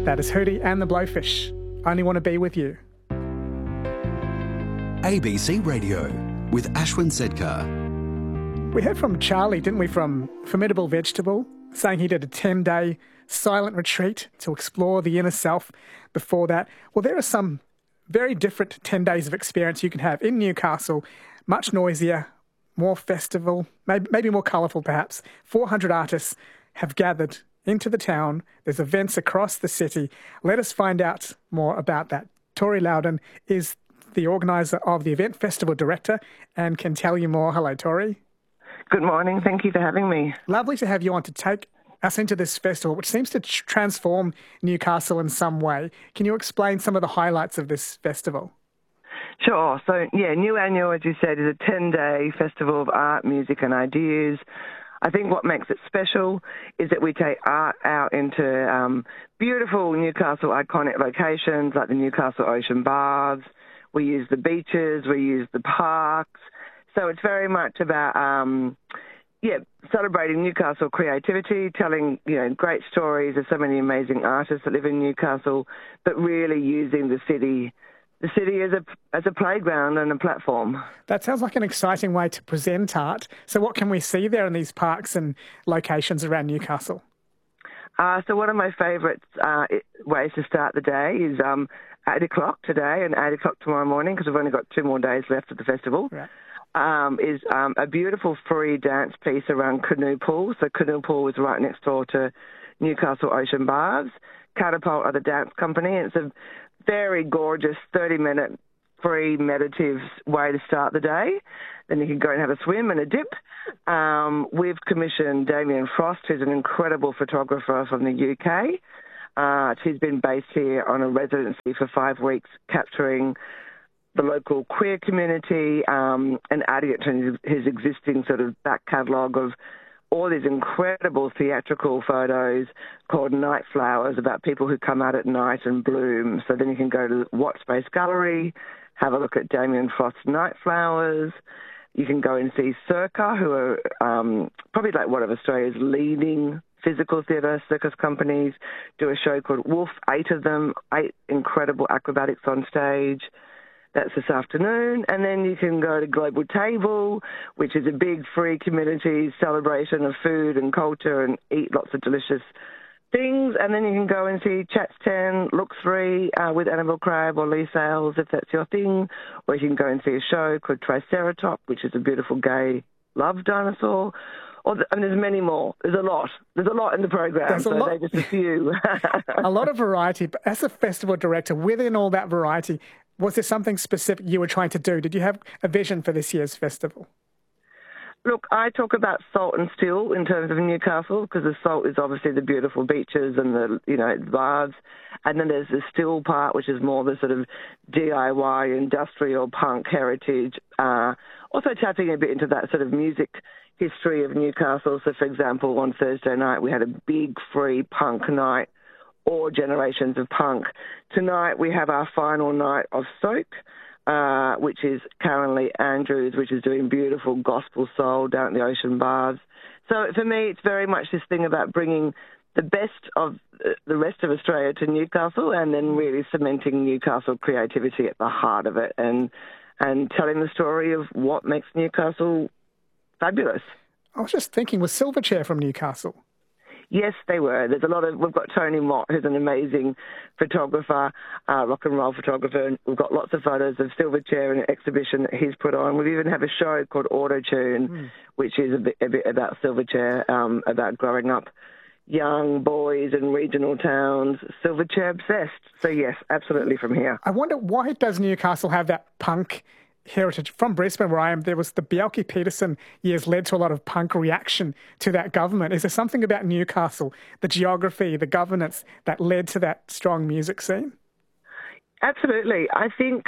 That is Hootie and the Blowfish. Only Want to Be With You. ABC Radio with Ashwin Sedkar. We heard from Charlie, didn't we, from Formidable Vegetable, saying he did a 10-day silent retreat to explore the inner self before that. Well, there are some very different 10 days of experience you can have in Newcastle, much noisier, more festival, maybe more colourful perhaps. 400 artists have gathered into the town. There's events across the city. Let us find out more about that. Tori Loudon is the organiser of the event, festival director, and can tell you more. Hello, Tori. Good morning. Thank you for having me. Lovely to have you on to take us into this festival, which seems to transform Newcastle in some way. Can you explain some of the highlights of this festival? Sure. So, New Annual, as you said, is a 10-day festival of art, music and ideas. I think what makes it special is that we take art out into beautiful Newcastle iconic locations like the Newcastle Ocean Baths. We use the beaches, we use the parks. So it's very much about, celebrating Newcastle creativity, telling, great stories. There's so many amazing artists that live in Newcastle, but really using the city as a playground and a platform. That sounds like an exciting way to present art. So what can we see there in these parks and locations around Newcastle? So one of my favourite ways to start the day is 8 o'clock today and 8 o'clock tomorrow morning, because we've only got 2 more days left of the festival. Right. Is a beautiful free dance piece around Canoe Pool. So Canoe Pool is right next door to Newcastle Ocean Baths. Catapult are the dance company. And it's a very gorgeous 30-minute free meditative way to start the day. Then you can go and have a swim and a dip. We've commissioned Damien Frost, who's an incredible photographer from the UK. She's been based here on a residency for 5 weeks, capturing the local queer community and adding it to his existing sort of back catalogue of all these incredible theatrical photos called Night Flowers, about people who come out at night and bloom. So then you can go to the Watch Space Gallery, have a look at Damien Frost's Night Flowers. You can go and see Circa, who are probably like one of Australia's leading physical theatre circus companies, do a show called Wolf, 8 of them, 8 incredible acrobatics on stage. That's this afternoon. And then you can go to Global Table, which is a big free community celebration of food and culture, and eat lots of delicious things. And then you can go and see Chats 10, Look 3 with Annabelle Crabb or Lee Sales, if that's your thing. Or you can go and see a show called Triceratop, which is a beautiful gay love dinosaur. And there's many more. There's a lot. There's a lot in the program, so they're just a few. A lot of variety. But as a festival director, within all that variety, was there something specific you were trying to do? Did you have a vision for this year's festival? Look, I talk about salt and still in terms of Newcastle, because the salt is obviously the beautiful beaches and the baths, and then there's the still part, which is more the sort of DIY, industrial, punk heritage. Also tapping a bit into that sort of music history of Newcastle. So, for example, on Thursday night we had a big free punk night, all generations of punk. Tonight we have our final night of Soak, which is Karen Lee Andrews, which is doing beautiful gospel soul down at the Ocean Baths. So for me, it's very much this thing about bringing the best of the rest of Australia to Newcastle, and then really cementing Newcastle creativity at the heart of it, and telling the story of what makes Newcastle fabulous. I was just thinking, was Silverchair from Newcastle? Yes, they were. We've got Tony Mott, who's an amazing photographer, rock and roll photographer, and we've got lots of photos of Silverchair in an exhibition that he's put on. We even have a show called Auto Tune, which is a bit about Silverchair, about growing up young boys in regional towns, Silverchair obsessed. So yes, absolutely from here. I wonder, why does Newcastle have that punk heritage? From Brisbane, where I am, there was the Bjelke-Petersen years led to a lot of punk reaction to that government. Is there something about Newcastle, the geography, the governance, that led to that strong music scene? Absolutely. I think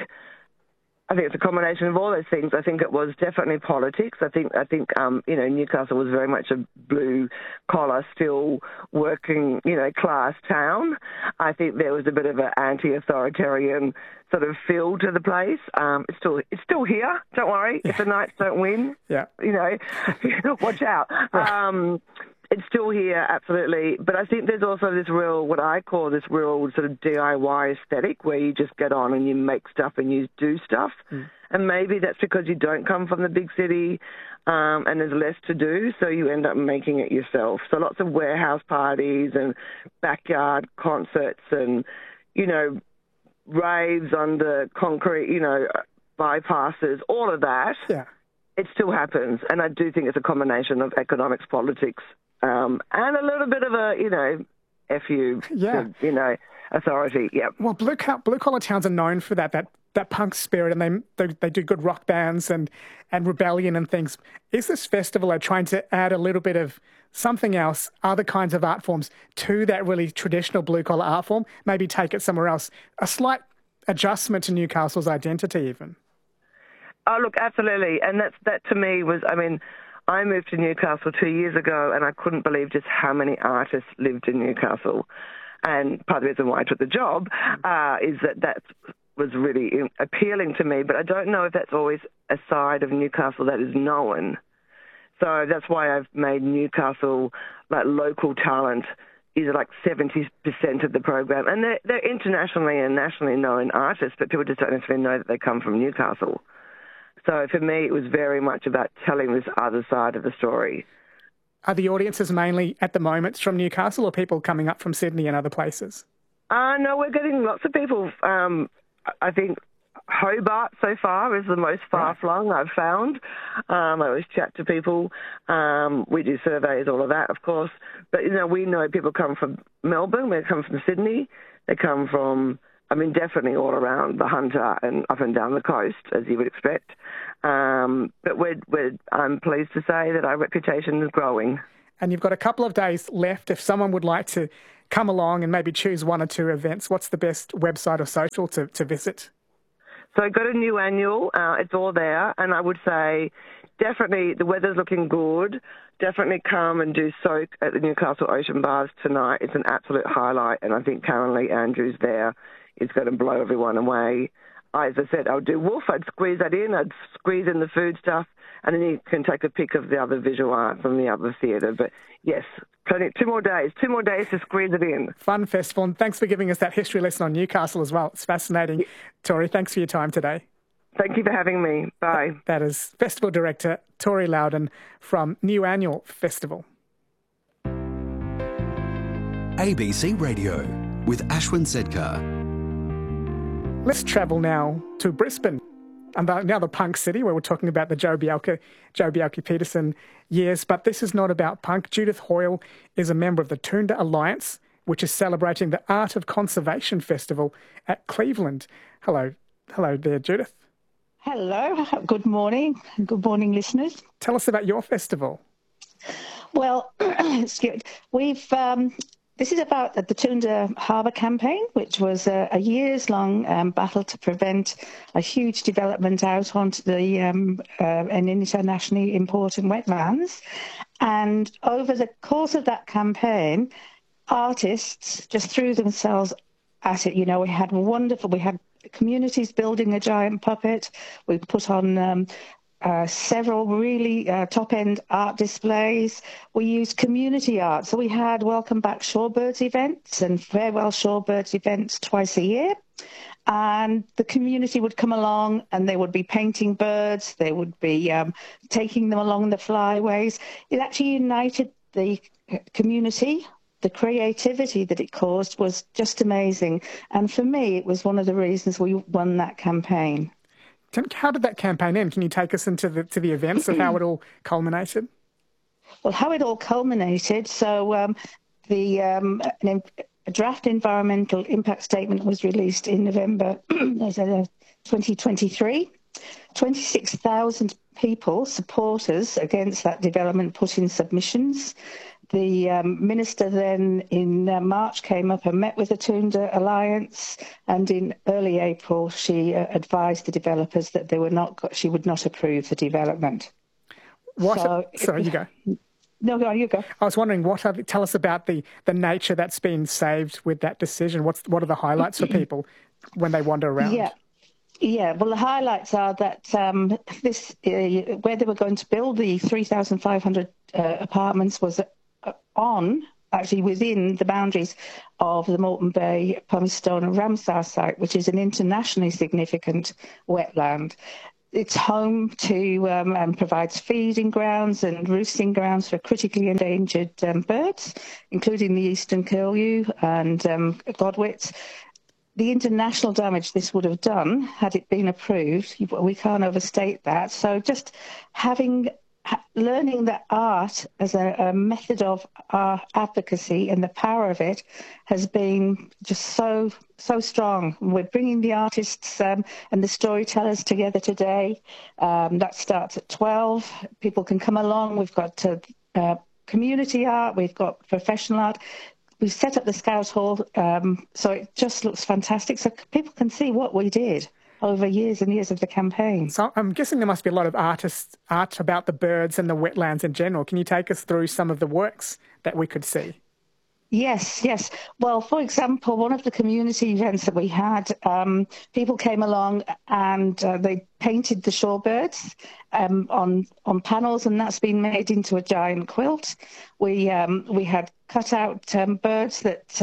it's a combination of all those things. I think it was definitely politics. I think Newcastle was very much a blue collar, still working, class town. I think there was a bit of an anti-authoritarian sort of feel to the place. It's still here. Don't worry if the Knights don't win. Yeah. Watch out. It's still here, absolutely. But I think there's also this real, what I call this real sort of DIY aesthetic where you just get on and you make stuff and you do stuff. And maybe that's because you don't come from the big city and there's less to do, so you end up making it yourself. So lots of warehouse parties and backyard concerts and, you know, raves under concrete, you know, bypasses, all of that. Yeah. It still happens. And I do think it's a combination of economics, politics, and a little bit of a, you know, FU, you know, authority. Yeah. Well, blue collar towns are known for that punk spirit, and they do good rock bands and rebellion and things. Is this festival trying to add a little bit of something else, other kinds of art forms to that really traditional blue collar art form? Maybe take it somewhere else. A slight adjustment to Newcastle's identity, even. Oh, look, absolutely. And that to me was, I mean, I moved to Newcastle 2 years ago and I couldn't believe just how many artists lived in Newcastle. And part of the reason why I took the job is that was really appealing to me. But I don't know if that's always a side of Newcastle that is known. So that's why I've made Newcastle, like, local talent is like 70% of the program. And they're internationally and nationally known artists, but people just don't necessarily know that they come from Newcastle. So for me, it was very much about telling this other side of the story. Are the audiences mainly at the moment from Newcastle or people coming up from Sydney and other places? No, we're getting lots of people. I think Hobart so far is the most far-flung I've found. I always chat to people. We do surveys, all of that, of course. But, you know, we know people come from Melbourne, they come from Sydney, they come from, I mean, definitely all around the Hunter and up and down the coast, as you would expect. But I'm pleased to say that our reputation is growing. And you've got a couple of days left. If someone would like to come along and maybe choose one or two events, what's the best website or social to visit? So go to New Annual. It's all there. And I would say definitely the weather's looking good. Definitely come and do soak at the Newcastle Ocean Bars tonight. It's an absolute highlight. And I think Karen Lee Andrews there is going to blow everyone away. As I said, I'll do Wolf. I'd squeeze that in. I'd squeeze in the food stuff. And then you can take a pic of the other visual arts and the other theatre. But yes, plenty, 2 more days to squeeze it in. Fun festival. And thanks for giving us that history lesson on Newcastle as well. It's fascinating. Tori, thanks for your time today. Thank you for having me. Bye. That is Festival Director Tori Loudon from New Annual Festival. ABC Radio with Ashwin Sedkar. Let's travel now to Brisbane. And now the punk city, where we're talking about the Joh Bjelke-Petersen years. But this is not about punk. Judith Hoyle is a member of the Toondah Alliance, which is celebrating the Art of Conservation Festival at Cleveland. Hello there, Judith. Hello. Good morning. Good morning, listeners. Tell us about your festival. Well, this is about the Toondah Harbour campaign, which was a years-long battle to prevent a huge development out onto the an internationally important wetlands. And over the course of that campaign, artists just threw themselves at it. You know, we had communities building a giant puppet. We put on several really top-end art displays. We used community art. So we had Welcome Back Shorebirds events and Farewell Shorebirds events twice a year. And the community would come along and they would be painting birds. They would be taking them along the flyways. It actually united the community. The creativity that it caused was just amazing. And for me, it was one of the reasons we won that campaign. How did that campaign end? Can you take us into the events of how it all culminated? Well, how it all culminated, so a draft environmental impact statement was released in November 2023. 26,000 people, supporters against that development, put in submissions. The minister then in March came up and met with the Toondah Alliance, and in early April she advised the developers that she would not approve the development. Sorry, you go. No, you go. I was wondering, tell us about the nature that's been saved with that decision. What are the highlights for people when they wander around? Yeah. Well, the highlights are that where they were going to build the 3,500 apartments was actually within the boundaries of the Moreton Bay, Pumice Stone and Ramsar site, which is an internationally significant wetland. It's home to and provides feeding grounds and roosting grounds for critically endangered birds, including the eastern curlew and godwits. The international damage this would have done had it been approved, we can't overstate that. So just learning that art as a method of our advocacy and the power of it has been just so strong. We're bringing the artists and the storytellers together today. That starts at 12. People can come along. We've got community art. We've got professional art. We've set up the Scout Hall, so it just looks fantastic. So people can see what we did over years and years of the campaign. So I'm guessing there must be a lot of art about the birds and the wetlands in general. Can you take us through some of the works that we could see? Yes. Well, for example, one of the community events that we had, people came along and they painted the shorebirds on panels, and that's been made into a giant quilt. We had cut out birds that.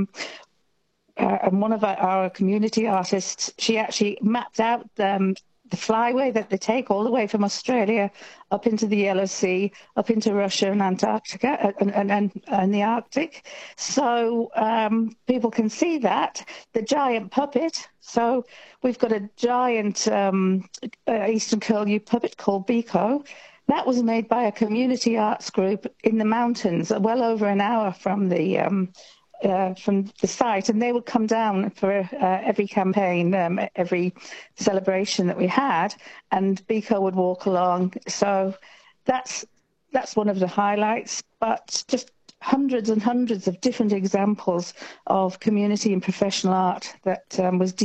And one of our community artists, she actually mapped out the flyway that they take all the way from Australia up into the Yellow Sea, up into Russia and Antarctica and the Arctic. So people can see that. The giant puppet. So we've got a giant eastern curlew puppet called Biko. That was made by a community arts group in the mountains, well over an hour from the site, and they would come down for every campaign, every celebration that we had, and Biko would walk along. So that's one of the highlights, but just hundreds and hundreds of different examples of community and professional art that was